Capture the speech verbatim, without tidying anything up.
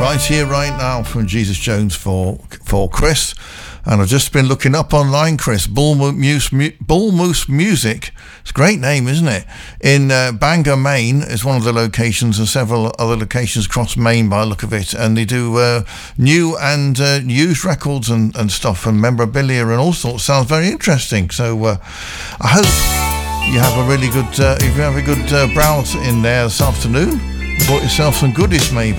right here, right now from Jesus Jones for for Chris. And I've just been looking up online, Chris. Bull Moose, Bull Moose Music. It's a great name, isn't it? In uh, Bangor, Maine is one of the locations, and several other locations across Maine by the look of it. And they do uh, new and uh, used records and, and stuff and memorabilia and all sorts. Sounds very interesting. So uh, I hope you have a really good, uh, if you have a good uh, browse in there this afternoon. Bought yourself some goodies, maybe.